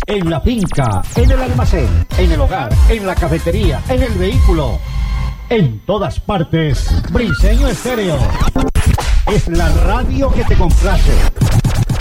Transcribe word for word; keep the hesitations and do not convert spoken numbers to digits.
En la finca, en el almacén, en el hogar, en la cafetería, en el vehículo. En todas partes, Briseño Estéreo. Es la radio que te complace.